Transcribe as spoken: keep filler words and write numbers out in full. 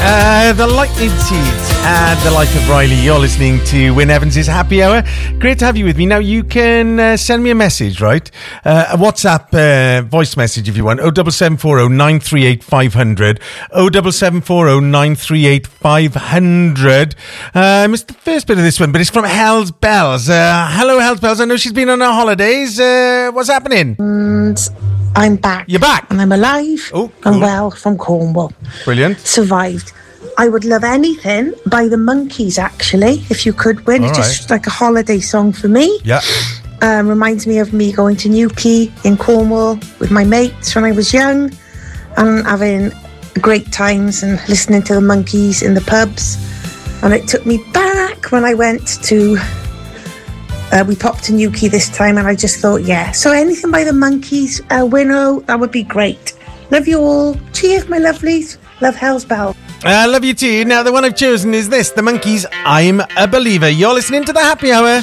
Uh, the Lightning Seeds and The Life of Riley. You're listening to Wyn Evans' Happy Hour. Great to have you with me. Now, you can uh, send me a message, right? Uh, a WhatsApp uh, voice message if you want. oh seven seven four oh nine three eight five hundred. oh seven seven four oh nine three eight five hundred. Uh, I missed the first bit of this one, but it's from Hell's Bells. Uh, hello, Hell's Bells. I know she's been on her holidays. Uh, what's happening? And I'm back. You're back? And I'm alive oh, cool. and well from Cornwall. Brilliant. Survived. I would love anything by the Monkees, actually, if you could win. All It's right. just like a holiday song for me. Yeah. Um, reminds me of me going to Newquay in Cornwall with my mates when I was young and having great times and listening to the Monkees in the pubs. And it took me back when I went to... Uh, we popped to Newquay this time and I just thought, yeah. So anything by the Monkees, uh, Winnow, that would be great. Love you all. Cheers, my lovelies. Love Hell's Bell. I uh, love you too. Now, the one I've chosen is this, The Monkees, I'm a Believer. You're listening to The Happy Hour.